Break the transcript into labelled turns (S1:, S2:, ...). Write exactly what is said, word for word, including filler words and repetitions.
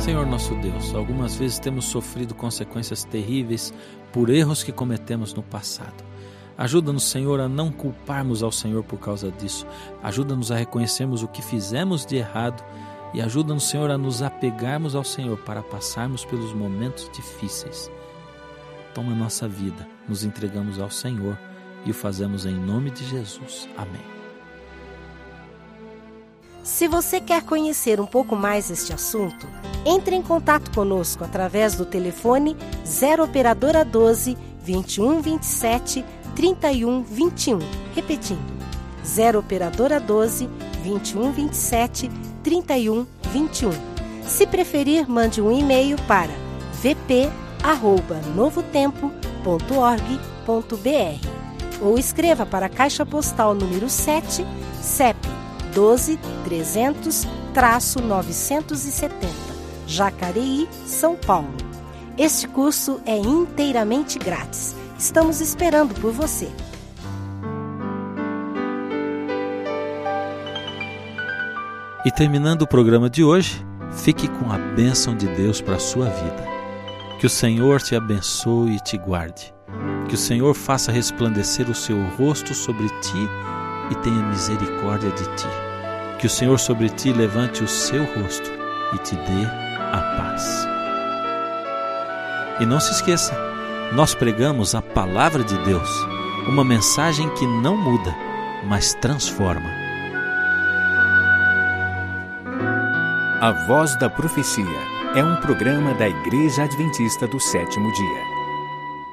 S1: Senhor nosso Deus, algumas vezes temos sofrido consequências terríveis por erros que cometemos no passado. Ajuda-nos, Senhor, a não culparmos ao Senhor por causa disso. Ajuda-nos a reconhecermos o que fizemos de errado e ajuda-nos, Senhor, a nos apegarmos ao Senhor para passarmos pelos momentos difíceis. Toma nossa vida, nos entregamos ao Senhor e o fazemos em nome de Jesus. Amém.
S2: Se você quer conhecer um pouco mais este assunto, entre em contato conosco através do telefone zero operadora doze, vinte e um, vinte e sete, trinta e um, vinte e um. Repetindo, zero operadora doze, vinte e um, vinte e sete, trinta e um, vinte e um. Se preferir, mande um e-mail para v p arroba novo tempo ponto org ponto b r ou escreva para a Caixa Postal número sete, C E P doze, trezentos, novecentos e setenta, Jacareí, São Paulo. Este curso é inteiramente grátis. Estamos esperando por você.
S1: E terminando o programa de hoje, fique com a bênção de Deus para a sua vida. Que o Senhor te abençoe e te guarde. Que o Senhor faça resplandecer o seu rosto sobre ti e tenha misericórdia de ti. Que o Senhor sobre ti levante o seu rosto e te dê a paz. E não se esqueça, nós pregamos a palavra de Deus, uma mensagem que não muda, mas transforma.
S3: A Voz da Profecia é um programa da Igreja Adventista do Sétimo Dia.